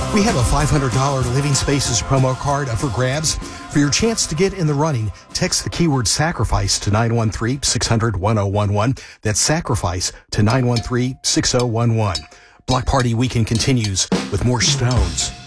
We have a $500 Living Spaces promo card up for grabs. For your chance to get in the running, text the keyword sacrifice to 913-600-1011. That's sacrifice to 913-6011. Block Party Weekend continues with more Stones.